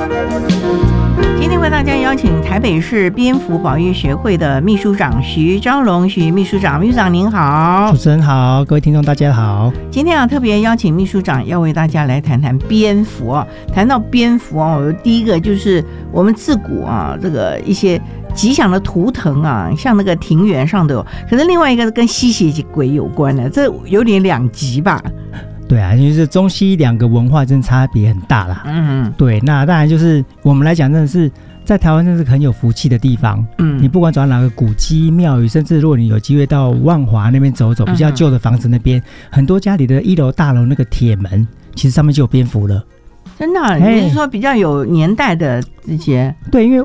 今天为大家邀请台北市蝙蝠保育学会的秘书长徐昭荣，徐秘书长，秘书长您好。 主持人好，各位听众大家好。 今天特别邀请秘书长要为大家来谈谈蝙蝠谈到蝙蝠第一个就是我们自古这个一些吉祥的图腾像那个庭园上都有，可是另外一个跟吸血鬼有关的，这有点两极吧。 对啊，就是中西两个文化真的差别很大啦。对，那当然就是我们来讲，真的是在台湾真的是很有福气的地方。你不管走到哪个古迹庙宇，甚至如果你有机会到万华那边走走，比较旧的房子那边，很多家里的1楼大楼那个铁门，其实上面就有蝙蝠了。 真的你是说比较有年代的这些？ 对，因为